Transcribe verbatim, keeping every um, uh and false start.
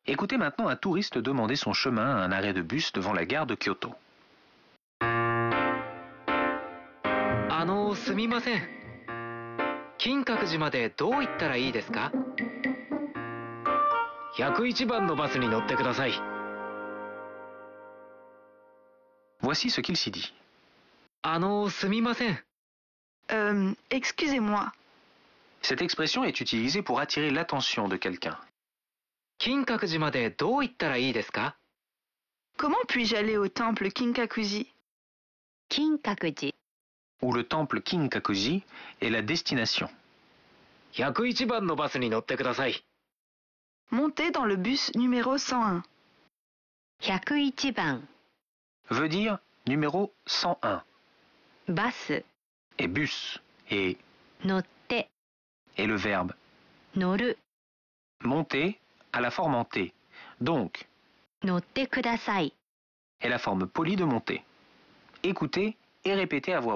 Écoutez maintenant un touriste demander son chemin à un arrêt de bus devant la gare de Kyoto. あの、すみません。金閣寺までどう行ったらいいですか？ひゃくいちばんのバスに乗ってください。 Voici ce qu'il s'y dit. あの、すみません。 Euh, excusez-moi. Cette expression est utilisée pour attirer l'attention de quelqu'un. 金閣寺までどう行ったらいいですか？ Comment puis-je aller au temple Kinkakuji? 金閣寺 Où le temple Kinkakuji est la destination. ひゃくいちばんのバスに乗ってください。 Montez dans le bus numéro cent un. ひゃくいちばん Veut dire numéro cent un. バス Et bus. Et 乗って est le verbe. 乗る Monter à la forme en T. Donc, 乗ってください est la forme polie de monter. Écoutez et répétez à voix haute.